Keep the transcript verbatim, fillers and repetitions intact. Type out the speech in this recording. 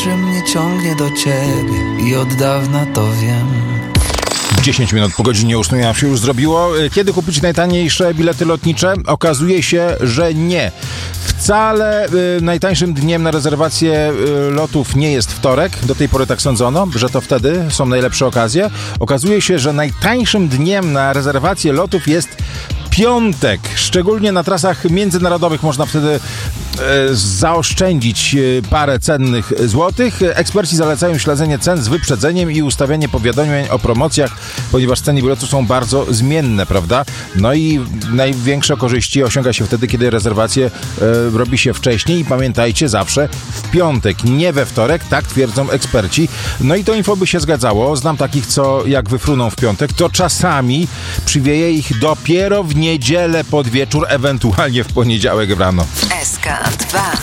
że mnie ciągnie do ciebie i od dawna to wiem. dziesięć minut po godzinie ósmej nam się już zrobiło. Kiedy kupić najtaniejsze bilety lotnicze? Okazuje się, że nie. Wcale y, najtańszym dniem na rezerwację y, lotów nie jest wtorek. Do tej pory tak sądzono, że to wtedy są najlepsze okazje. Okazuje się, że najtańszym dniem na rezerwację lotów jest piątek. Szczególnie na trasach międzynarodowych można wtedy e, zaoszczędzić e, parę cennych złotych. Eksperci zalecają śledzenie cen z wyprzedzeniem i ustawianie powiadomień o promocjach, ponieważ ceny biletów są bardzo zmienne, prawda? No i największe korzyści osiąga się wtedy, kiedy rezerwację e, robi się wcześniej i pamiętajcie, zawsze w piątek, nie we wtorek, tak twierdzą eksperci. No i to info by się zgadzało. Znam takich, co jak wyfruną w piątek, to czasami przywieje ich dopiero w niedzielę pod wieczór, ewentualnie w poniedziałek rano. S K dwa.